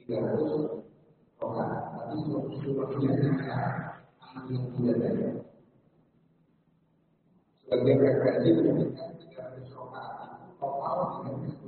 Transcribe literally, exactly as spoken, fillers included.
ratus rokaat, tapi seluruhnya hanya yang tidak ada. Sebagian referensi menunjukkan tiga ratus rokaat itu total dengan